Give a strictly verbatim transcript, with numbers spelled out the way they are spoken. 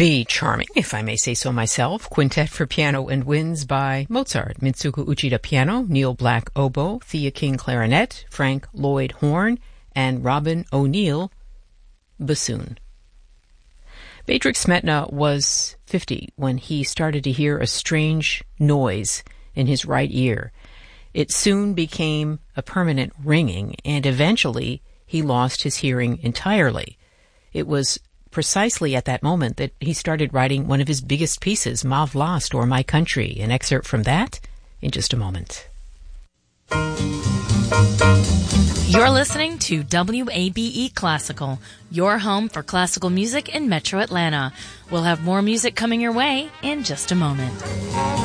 The charming, if I may say so myself, Quintet for Piano and Winds by Mozart, Mitsuko Uchida piano, Neil Black oboe, Thea King clarinet, Frank Lloyd horn, and Robin O'Neill bassoon. Bedřich Smetana was fifty when he started to hear a strange noise in his right ear. It soon became a permanent ringing, and eventually he lost his hearing entirely. It was precisely at that moment that he started writing one of his biggest pieces, Ma Vlast, or My Country. An excerpt from that in just a moment. You're listening to W A B E Classical, your home for classical music in Metro Atlanta. We'll have more music coming your way in just a moment.